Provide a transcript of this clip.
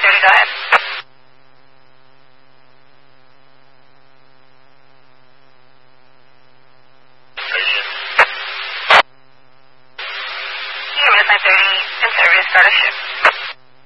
security, go ahead. You give me a 930 in service, start a ship.